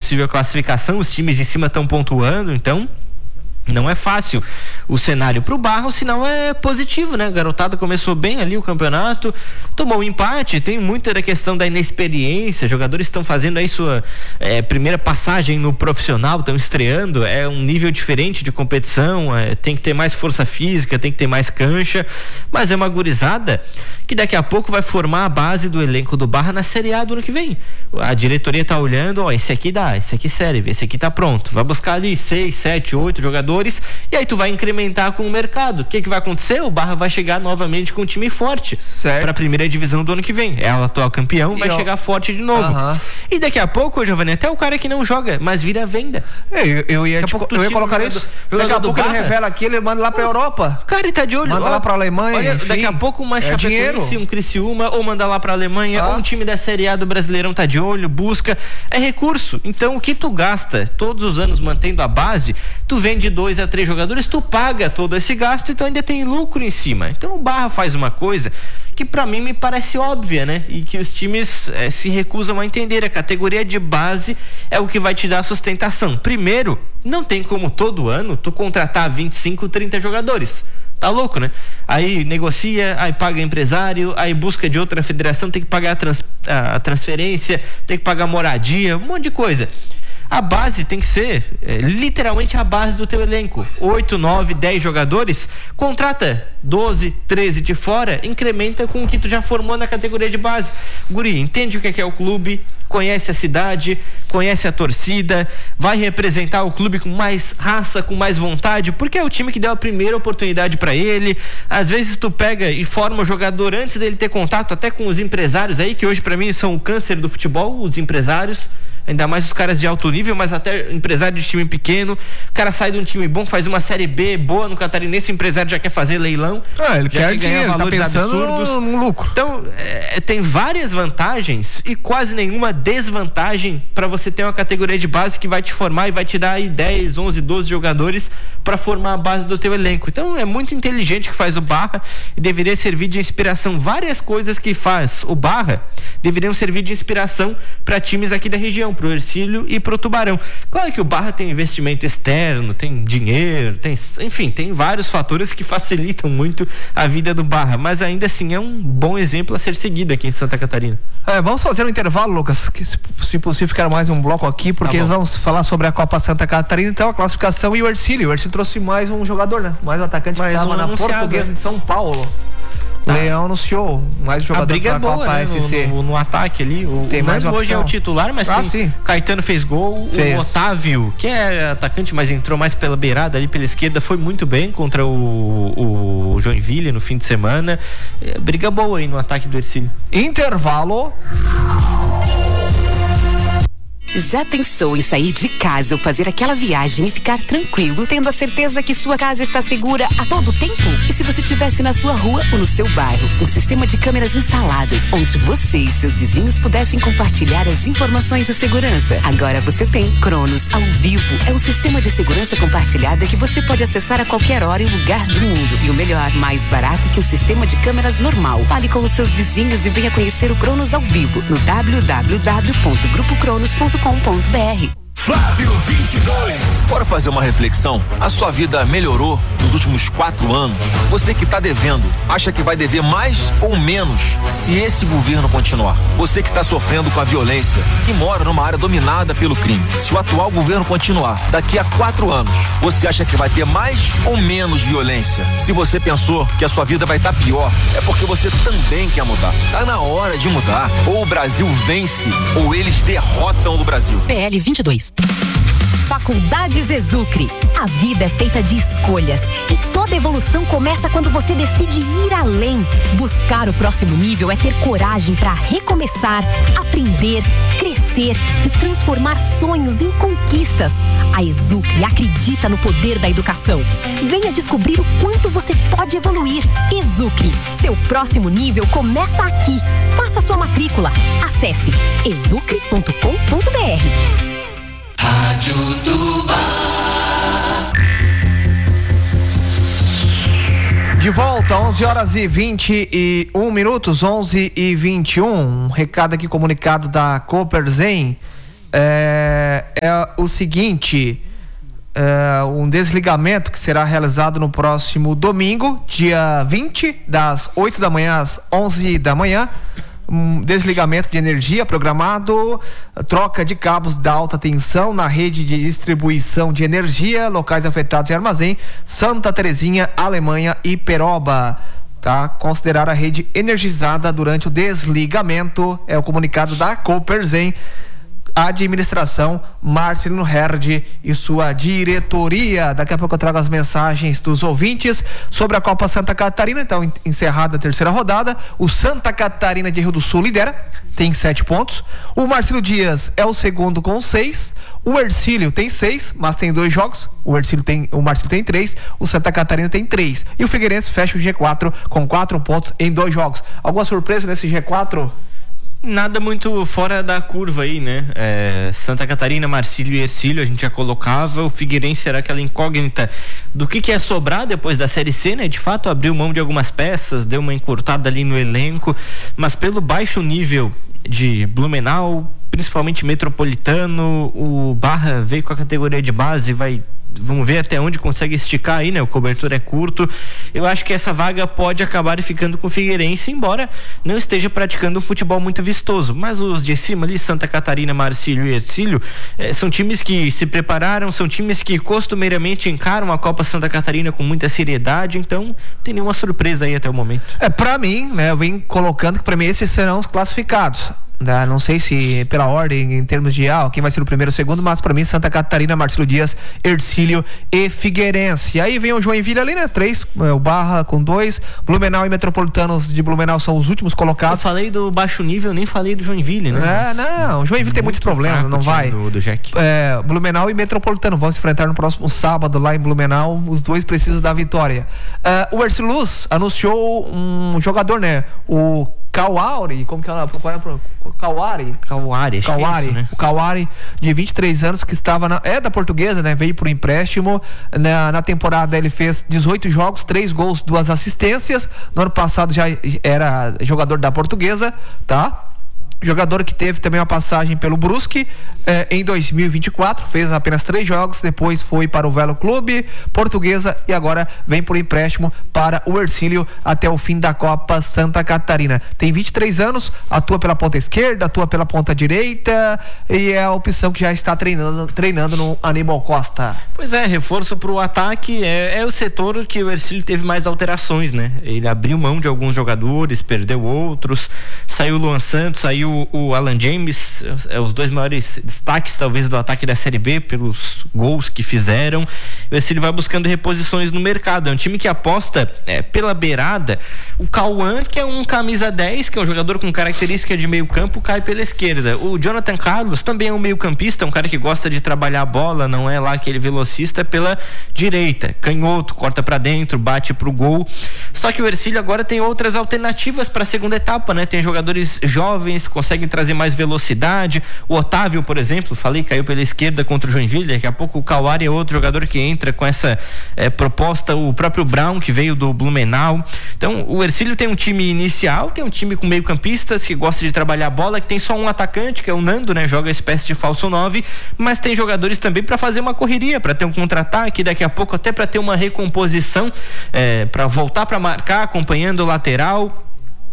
possível classificação, os times de cima estão pontuando, então não é fácil o cenário pro Barra. O sinal é positivo, né? A garotada começou bem ali o campeonato, tomou um empate, tem muita da questão da inexperiência, jogadores estão fazendo aí sua primeira passagem no profissional, estão estreando, é um nível diferente de competição, tem que ter mais força física, tem que ter mais cancha, mas é uma gurizada que daqui a pouco vai formar a base do elenco do Barra na Série A do ano que vem. A diretoria tá olhando, ó, esse aqui dá, esse aqui serve, esse aqui tá pronto, vai buscar ali 6, 7, 8 jogadores, e aí tu vai incrementar com o mercado. O que vai acontecer? O Barra vai chegar novamente com um time forte para a primeira divisão do ano que vem. É o atual campeão, vai chegar forte de novo. E daqui a pouco, Giovanni, até o cara que não joga, mas vira venda. Eu ia colocar isso. Daqui a pouco ele revela aqui, ele manda lá pra Europa. Cara, ele tá de olho. Manda lá pra Alemanha. Olha, enfim, daqui a pouco uma Chapecoense, um Criciúma, ou manda lá pra Alemanha, ou um time da Série A do Brasileirão tá de olho, busca. É recurso. Então, o que tu gasta todos os anos mantendo a base, tu vende 2 a 3 jogadores, tu paga todo esse gasto e tu ainda tem lucro em cima. Então o Barra faz uma coisa que pra mim me parece óbvia, né? E que os times se recusam a entender. A categoria de base é o que vai te dar sustentação. Primeiro, não tem como todo ano tu contratar 25, 30 jogadores. Tá louco, né? Aí negocia, aí paga empresário, aí busca de outra federação, tem que pagar a transferência, tem que pagar moradia, um monte de coisa. A base tem que ser literalmente a base do teu elenco. 8, 9, 10 jogadores, contrata 12, 13 de fora, incrementa com o que tu já formou na categoria de base. Guri, entende o que é o clube, conhece a cidade, conhece a torcida, vai representar o clube com mais raça, com mais vontade, porque é o time que deu a primeira oportunidade para ele. Às vezes tu pega e forma o jogador antes dele ter contato até com os empresários aí, que hoje para mim são o câncer do futebol, os empresários. Ainda mais os caras de alto nível, mas até empresário de time pequeno. O cara sai de um time bom, faz uma Série B boa no Catarinense, o empresário já quer fazer leilão. Ele quer ganhar valores absurdos. No lucro. Então, tem várias vantagens e quase nenhuma desvantagem para você ter uma categoria de base que vai te formar e vai te dar aí 10, 11, 12 jogadores para formar a base do teu elenco. Então, é muito inteligente que faz o Barra e deveria servir de inspiração. Várias coisas que faz o Barra deveriam servir de inspiração para times aqui da região, pro Hercílio e pro Tubarão. Claro que o Barra tem investimento externo, tem dinheiro, enfim, tem vários fatores que facilitam muito a vida do Barra, mas ainda assim é um bom exemplo a ser seguido aqui em Santa Catarina. Vamos fazer um intervalo, Lucas, que se possível ficar mais um bloco aqui, porque nós vamos falar sobre a Copa Santa Catarina, então a classificação e o Hercílio. O Hercílio trouxe mais um jogador, né? Mais um atacante que estava na Portuguesa de São Paulo. Leão anunciou mais jogador. A briga é boa, né? No ataque ali. Tem mais uma hoje é o titular, mas sim. Caetano fez gol. O Otávio, que é atacante, mas entrou mais pela beirada ali, pela esquerda, foi muito bem contra o Joinville no fim de semana. Briga boa aí no ataque do Hercílio. Intervalo. Já pensou em sair de casa ou fazer aquela viagem e ficar tranquilo, tendo a certeza que sua casa está segura a todo tempo? E se você estivesse na sua rua ou no seu bairro, um sistema de câmeras instaladas, onde você e seus vizinhos pudessem compartilhar as informações de segurança? Agora você tem Cronos ao Vivo. É um sistema de segurança compartilhada que você pode acessar a qualquer hora e lugar do mundo. E o melhor, mais barato que o sistema de câmeras normal. Fale com os seus vizinhos e venha conhecer o Cronos ao Vivo no www.grupocronos.com.br. Flávio 22. Bora fazer uma reflexão? A sua vida melhorou nos últimos 4 anos? Você que está devendo, acha que vai dever mais ou menos se esse governo continuar? Você que está sofrendo com a violência, que mora numa área dominada pelo crime, se o atual governo continuar, daqui a 4 anos, você acha que vai ter mais ou menos violência? Se você pensou que a sua vida vai estar pior, é porque você também quer mudar. Tá na hora de mudar. Ou o Brasil vence, ou eles derrotam o Brasil. PL 22. Faculdades Exucre. A vida é feita de escolhas e toda evolução começa quando você decide ir além. Buscar o próximo nível é ter coragem para recomeçar, aprender, crescer e transformar sonhos em conquistas. A Exucre acredita no poder da educação. Venha descobrir o quanto você pode evoluir. Exucre, seu próximo nível começa aqui. Faça sua matrícula. Acesse exucre.com.br. Rádio Tubá. De volta, 11h21, 11h21. Um recado aqui comunicado da Cooperzen, é o seguinte, um desligamento que será realizado no próximo domingo, dia 20, das 8 da manhã às 11 da manhã. Desligamento de energia programado, troca de cabos da alta tensão na rede de distribuição de energia, locais afetados em Armazém, Santa Terezinha, Alemanha e Peroba. Tá? Considerar a rede energizada durante o desligamento, é o comunicado da Coperzen. Administração, Marcelino Herd e sua diretoria. Daqui a pouco eu trago as mensagens dos ouvintes sobre a Copa Santa Catarina. Então, encerrada a terceira rodada, o Santa Catarina de Rio do Sul lidera, tem 7 pontos. O Marcelo Dias é o segundo com 6. O Hercílio tem 6, mas tem 2 jogos. O Marcelo tem 3, o Santa Catarina tem 3. E o Figueirense fecha o G4 com 4 pontos em 2 jogos. Alguma surpresa nesse G4? Nada muito fora da curva aí, né? Santa Catarina, Marcílio e Hercílio a gente já colocava. O Figueirense era aquela incógnita do que é sobrar depois da Série C, né? De fato abriu mão de algumas peças, deu uma encurtada ali no elenco, mas pelo baixo nível de Blumenau, principalmente Metropolitano, o Barra veio com a categoria de base, vamos ver até onde consegue esticar aí, né? O cobertor é curto. Eu acho que essa vaga pode acabar ficando com o Figueirense, embora não esteja praticando um futebol muito vistoso. Mas os de cima ali, Santa Catarina, Marcílio e Hercílio, são times que se prepararam, são times que costumeiramente encaram a Copa Santa Catarina com muita seriedade, então não tem nenhuma surpresa aí até o momento. Pra mim, né, eu venho colocando que pra mim esses serão os classificados. Não sei se pela ordem em termos de quem vai ser o primeiro ou o segundo, mas para mim Santa Catarina, Marcelo Dias, Hercílio e Figueirense. E aí vem o Joinville ali, né? 3, o Barra com 2, Blumenau e Metropolitanos de Blumenau são os últimos colocados. Eu falei do baixo nível, nem falei do Joinville, né? Não, o Joinville tem muitos problemas, não vai. Do Jack. Blumenau e Metropolitano vão se enfrentar no próximo sábado lá em Blumenau, os dois precisam da vitória. O Hercílio Luz anunciou um jogador, né? O Kauari, como que ela procura? Kauari, né? O Kauari, de 23 anos, que estava da Portuguesa, né? Veio por empréstimo. Na temporada ele fez 18 jogos, 3 gols, 2 assistências. No ano passado já era jogador da Portuguesa, tá? Jogador que teve também uma passagem pelo Brusque em 2024, fez apenas 3 jogos, depois foi para o Velo Clube, Portuguesa, e agora vem por empréstimo para o Hercílio até o fim da Copa Santa Catarina. Tem 23 anos, atua pela ponta esquerda, atua pela ponta direita, e é a opção que já está treinando no Aníbal Costa. Pois é, reforço para o ataque, é o setor que o Hercílio teve mais alterações, né? Ele abriu mão de alguns jogadores, perdeu outros, saiu o Luan Santos, saiu o Alan James, os 2 maiores destaques talvez do ataque da Série B pelos gols que fizeram. O Hercílio vai buscando reposições no mercado, é um time que aposta pela beirada. O Cauã, que é um camisa 10, que é um jogador com característica de meio campo, cai pela esquerda. O Jonathan Carlos também é um meio campista, um cara que gosta de trabalhar a bola, não é lá aquele velocista, pela direita, canhoto, corta pra dentro, bate pro gol. Só que o Hercílio agora tem outras alternativas para a segunda etapa, né? Tem jogadores jovens, conseguem trazer mais velocidade. O Otávio, por exemplo, caiu pela esquerda contra o Joinville. Daqui a pouco o Kauari é outro jogador que entra com essa proposta. O próprio Brown, que veio do Blumenau. Então o Hercílio tem um time inicial, que é um time com meio campistas, que gosta de trabalhar a bola, que tem só um atacante, que é o Nando, né? Joga espécie de falso 9, mas tem jogadores também para fazer uma correria, para ter um contra-ataque, daqui a pouco até para ter uma recomposição, para voltar para marcar, acompanhando o lateral.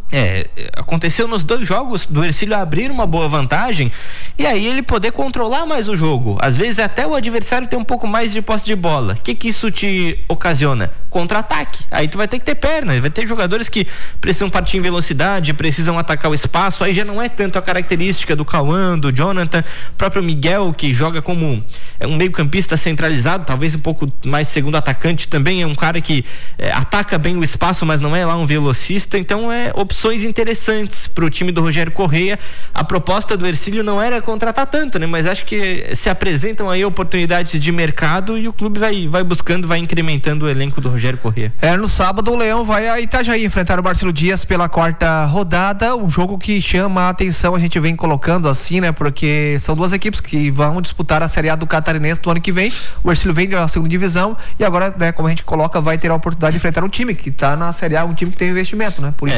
Aconteceu nos 2 jogos do Hercílio abrir uma boa vantagem e aí ele poder controlar mais o jogo. Às vezes até o adversário tem um pouco mais de posse de bola. O que isso te ocasiona? Contra-ataque. Aí tu vai ter que ter perna, vai ter jogadores que precisam partir em velocidade, precisam atacar o espaço. Aí já não é tanto a característica do Cauã, do Jonathan, próprio Miguel, que joga como um meio campista centralizado, talvez um pouco mais segundo atacante, também é um cara que ataca bem o espaço, mas não é lá um velocista. Então opções interessantes para o time do Rogério Correia. A proposta do Hercílio não era contratar tanto, né? Mas acho que se apresentam aí oportunidades de mercado e o clube vai buscando, vai incrementando o elenco do Rogério Correia. No sábado o Leão vai a Itajaí enfrentar o Marcelo Dias pela 4ª rodada, um jogo que chama a atenção, a gente vem colocando assim, né? Porque são 2 equipes que vão disputar a Série A do Catarinense do ano que vem. O Hercílio vem da 2ª divisão e agora, né, como a gente coloca, vai ter a oportunidade de enfrentar um time que está na Série A, um time que tem investimento, né? Por isso é um jogo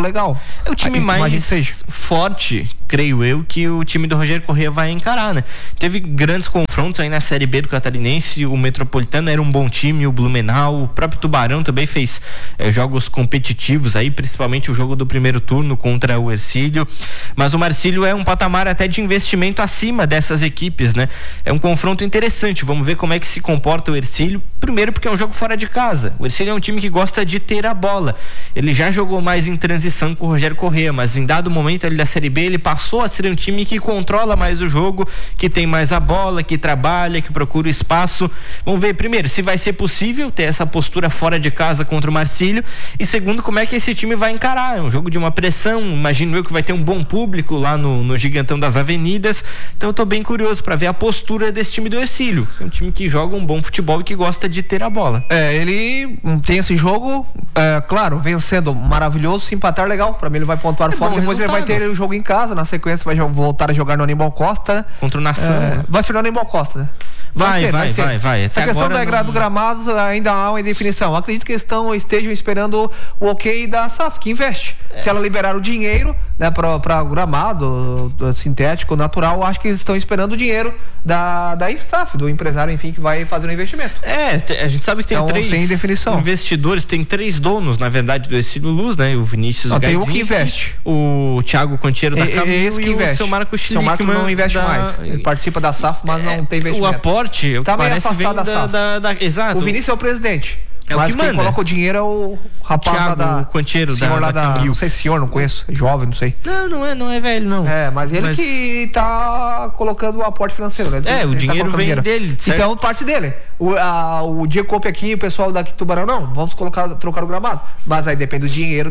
legal. É o time mais forte, creio eu, que o time do Rogério Corrêa vai encarar, né? Teve grandes confrontos aí na Série B do Catarinense, o Metropolitano era um bom time, o Blumenau, o próprio Tubarão também fez jogos competitivos aí, principalmente o jogo do primeiro turno contra o Hercílio, mas o Marcílio é um patamar até de investimento acima dessas equipes, né? É um confronto interessante, vamos ver como é que se comporta o Hercílio, primeiro porque é um jogo fora de casa, o Hercílio é um time que gosta de ter a bola, ele já jogou mais em transição com o Rogério Corrêa, mas em dado momento ali da Série B ele passou a ser um time que controla mais o jogo, que tem mais a bola, que trabalha, que procura o espaço. Vamos ver primeiro se vai ser possível ter essa postura fora de casa contra o Marcílio e segundo como é que esse time vai encarar, é um jogo de uma pressão, imagino eu que vai ter um bom público lá no Gigantão das Avenidas, então eu tô bem curioso para ver a postura desse time do Hercílio, é um time que joga um bom futebol e que gosta de ter a bola. Ele tem esse jogo, claro, vencendo maravilhoso, se empatar legal, para mim ele vai pontuar fora, depois ele vai ter o jogo em casa, na sequência vai voltar a jogar no Aníbal Costa contra o Nação, vai ser no Aníbal Costa, né? Vai. Essa questão do gramado ainda há uma indefinição. Acredito que estejam esperando o ok da SAF, que investe. Se ela liberar o dinheiro, né, para o gramado sintético, natural, acho que eles estão esperando o dinheiro da SAF, do empresário, enfim, que vai fazer o investimento. A gente sabe que tem três investidores, tem 3 donos, na verdade, do Hercílio Luz, né? O Vinícius Gaidzinski, tem um que investe. O Thiago Concheiro da Camil que investe. O seu Marco Schlickman. O Marco não investe mais. Ele participa da SAF, mas não tem investimento. O aporte tá meio parece afastado da SAF. Exato. O Vinícius é o presidente. Mas quem coloca o dinheiro é o rapaz Thiago, lá da Concheiro senhor lá da não sei senhor, não conheço, é jovem, não sei. Não é velho, não. Mas ele que tá colocando o aporte financeiro, né? O dinheiro vem dele, certo? Então, parte dele. O Diego Cope aqui, o pessoal daqui do Tubarão, não, vamos trocar o gramado. Mas aí depende do dinheiro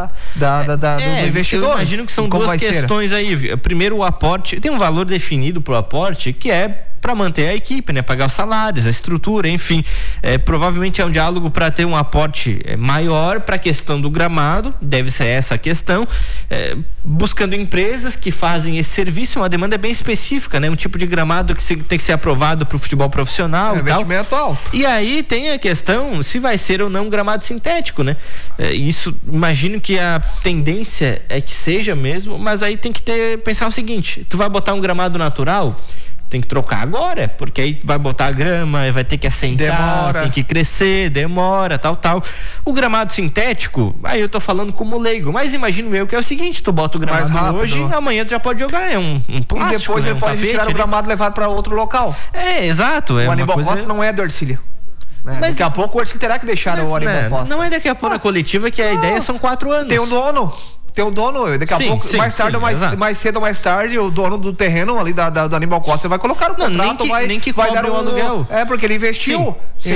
do investidor. Eu imagino que são duas questões aí. Primeiro, o aporte, tem um valor definido pro aporte, que é para manter a equipe, né? Pagar os salários, a estrutura, enfim. Provavelmente é um diálogo para ter um aporte maior para a questão do gramado, deve ser essa a questão, buscando empresas que fazem esse serviço, uma demanda bem específica, né? Um tipo de gramado que tem que ser aprovado para o futebol profissional e tal. Investimento alto. E aí tem a questão se vai ser ou não um gramado sintético, né? Isso, imagino que a tendência é que seja mesmo, mas aí tem que pensar o seguinte, tu vai botar um gramado natural, tem que trocar agora, porque aí vai botar a grama, vai ter que assentar, tem que crescer, demora, tal. O gramado sintético, aí eu tô falando como leigo, mas imagino eu que é o seguinte, tu bota o gramado hoje, amanhã tu já pode jogar, é um plástico, e depois ele pode tirar o gramado e levar para outro local. Exato. O Aníbal Costa não é do Hercílio. Mas daqui a pouco o Hercílio terá que deixar o Aníbal Costa. Não é daqui a pouco a coletiva, que a ideia são 4 anos. Tem um dono. Daqui a pouco, mais cedo ou mais tarde, o dono do terreno ali do Aníbal Costa vai colocar o contrato, nem que vai dar o aluguel. Porque ele investiu.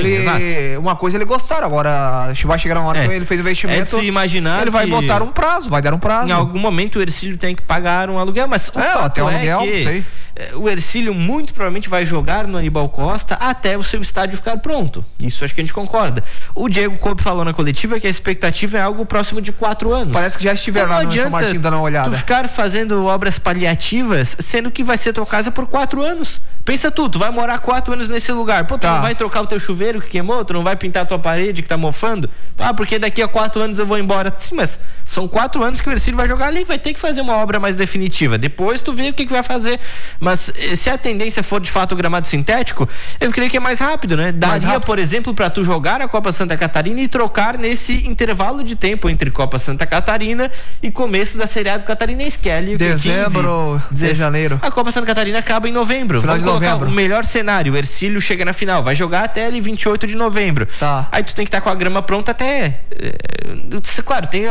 Uma coisa ele gostaram, agora vai chegar uma hora que ele fez investimento. É de se imaginar ele vai botar um prazo, vai dar um prazo. Em algum momento o Hercílio tem que pagar um aluguel, mas até o aluguel, sei. O Hercílio muito provavelmente vai jogar no Aníbal Costa até o seu estádio ficar pronto. Isso acho que a gente concorda. O Diego Cope falou na coletiva que a expectativa é algo próximo de 4 anos. Parece que já estiveram lá no São Martinho dando uma olhada. Tu ficar fazendo obras paliativas, sendo que vai ser tua casa por 4 anos. Pensa tu vai morar 4 anos nesse lugar. Tu não vai trocar o teu chuveiro que queimou? Tu não vai pintar a tua parede que tá mofando? Porque daqui a 4 anos eu vou embora. Sim, mas são 4 anos que o Hercílio vai jogar ali, vai ter que fazer uma obra mais definitiva. Depois tu vê o que vai fazer. Mas se a tendência for de fato o gramado sintético, eu creio que é mais rápido, né? Daria, por exemplo, para tu jogar a Copa Santa Catarina e trocar nesse intervalo de tempo entre Copa Santa Catarina e começo da Série A do Catarinense, que é ali dezembro, de janeiro. A Copa Santa Catarina acaba em novembro. Vamos colocar o melhor cenário, o Hercílio chega na final, vai jogar até ali 28 de novembro. Aí tu tem que estar com a grama pronta até... Claro, tem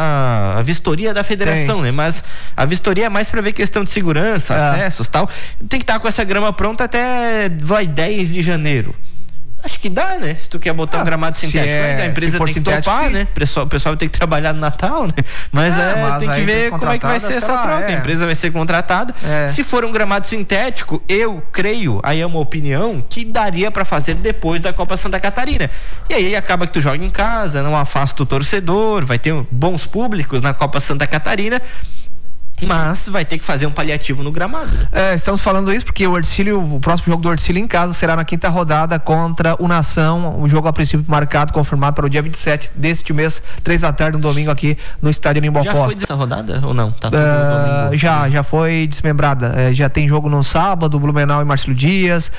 a vistoria da federação, né? Mas a vistoria é mais para ver questão de segurança, acessos e tal. Tem que estar com essa grama pronta até 10 de janeiro. Acho que dá, né? Se tu quer botar um gramado sintético, a empresa tem que topar, né? O pessoal vai ter que trabalhar no Natal, né? Mas tem que ver como é que vai ser essa troca. A empresa vai ser contratada. Se for um gramado sintético, eu creio, aí é uma opinião, que daria pra fazer depois da Copa Santa Catarina. E aí acaba que tu joga em casa, não afasta o torcedor, vai ter bons públicos na Copa Santa Catarina. Mas vai ter que fazer um paliativo no gramado. Estamos falando isso porque o próximo jogo do Ercílio em casa será na 5ª rodada contra o Nação. O jogo a princípio marcado, confirmado para o dia 27 deste mês, 3 da tarde, no domingo, aqui no estádio Nimbó Costa. Já foi dessa rodada ou não? Tá tudo já foi desmembrada. Já tem jogo no sábado, Blumenau e Marcelo Dias.